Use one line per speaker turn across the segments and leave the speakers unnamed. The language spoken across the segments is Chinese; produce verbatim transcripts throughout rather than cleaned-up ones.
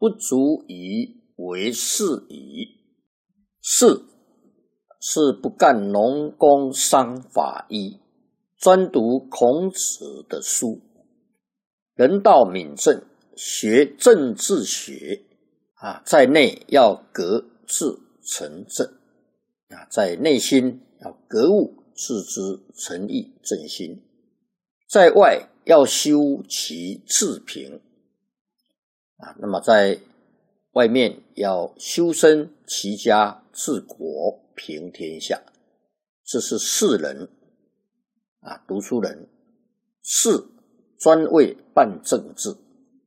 不足以为士矣。士是不干农工商法医，专读孔子的书，人道敏政，学政治学啊，在内要格致成正啊，在内心要格物致知诚意正心，在外要修其治平啊，那么在外面要修身齐家治国平天下，这是士人啊，读书人。士专为办政治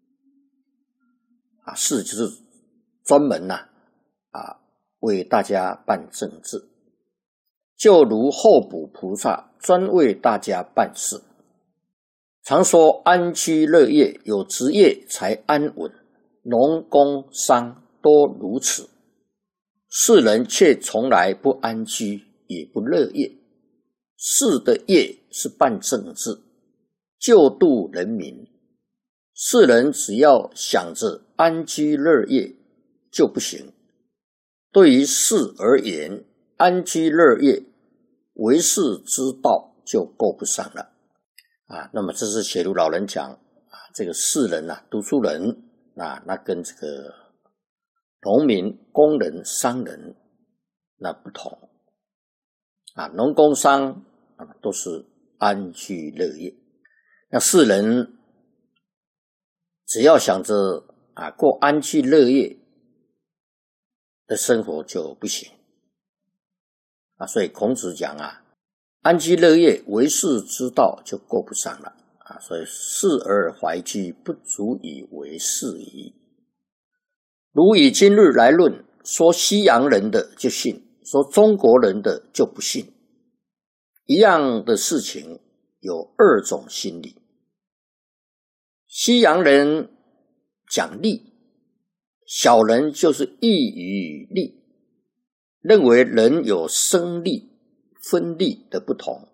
啊，士就是专门呐 啊, 啊为大家办政治，就如候补菩萨专为大家办事。常说安居乐业，有职业才安稳，农工商多如此，士人却从来不安居，也不乐业。士的业是办政治，救度人民。士人只要想着安居乐业就不行。对于士而言，安居乐业为士之道就够不上了啊。那么这是写如老人讲啊，这个士人啊，读书人啊，那跟这个农民、工人、商人那不同啊，农工商啊都是安居乐业。那士人只要想着啊过安居乐业的生活就不行啊，所以孔子讲啊，安居乐业为士之道就够不上了啊，所以士而怀居，不足以为士矣。如以今日来论，说西洋人的就信，说中国人的就不信。一样的事情有二种心理。西洋人讲利，小人就是异于利，认为人有生利、分利的不同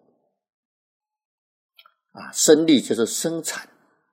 啊，生利就是生产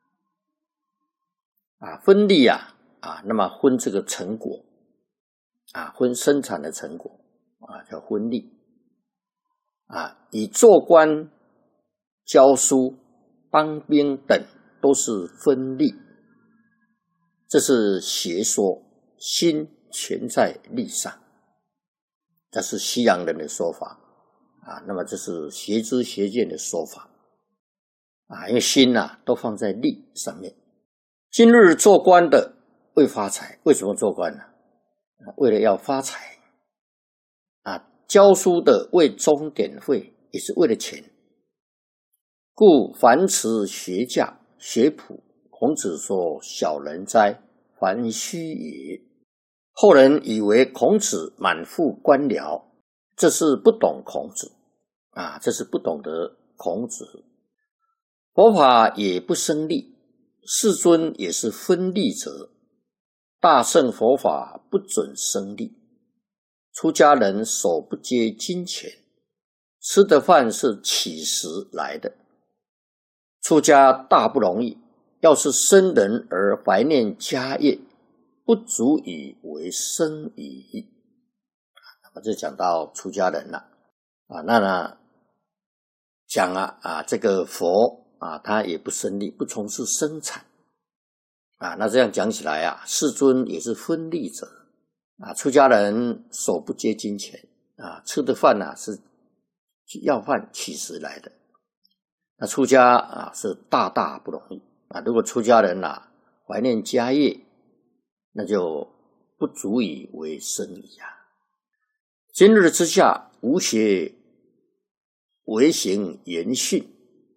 啊，分利啊啊，那么分这个成果啊，分生产的成果啊，叫分利啊。以做官、教书、当兵等都是分利，这是邪说，心全在利上，这是西洋人的说法啊。那么这是邪知邪见的说法啊，因为心啊都放在利上面。今日做官的为发财，为什么做官呢？为了要发财啊。教书的为钟点费，也是为了钱。故凡此学驾学谱，孔子说小人哉，凡虚也。后人以为孔子满腹官僚，这是不懂孔子啊，这是不懂得孔子。佛法也不生利，世尊也是分利者。大乘佛法不准生利，出家人手不接金钱，吃的饭是乞食来的。出家大不容易，要是生人而怀念家业，不足以为生矣。那么这讲到出家人了啊，那呢讲啊啊这个佛啊，他也不生利，不从事生产啊。那这样讲起来啊，世尊也是分利者啊。出家人手不接金钱啊，吃的饭啊是要饭乞食来的。那出家啊是大大不容易啊！如果出家人啊怀念家业，那就不足以为生矣啊。今日之下，无学为行言训。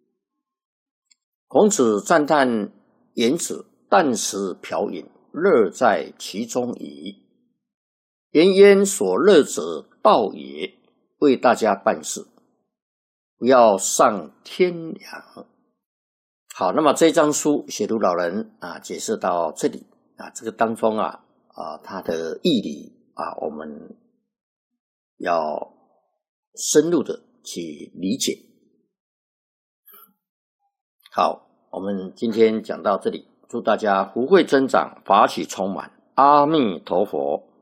孔子赞叹颜子啖食瓢饮，乐在其中矣。颜渊所乐者道也，为大家办事，不要上天良。好，那么这张书写读老人啊解释到这里啊，这个当中啊啊它的义理啊，我们要深入的去理解。好，我们今天讲到这里，祝大家福慧增长，法喜充满。 阿弥陀佛。